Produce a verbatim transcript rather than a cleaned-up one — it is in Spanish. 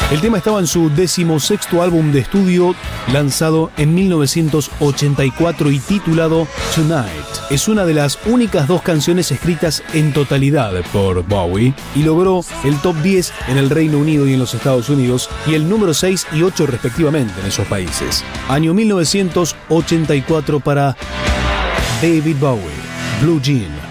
El tema estaba en su decimosexto álbum de estudio, lanzado en mil novecientos ochenta y cuatro y titulado Tonight. Es una de las únicas dos canciones escritas en totalidad por Bowie y logró el top diez en el Reino Unido y en los Estados Unidos y el número seis y ocho respectivamente en esos países. Año mil novecientos ochenta y cuatro para David Bowie, Blue Jean.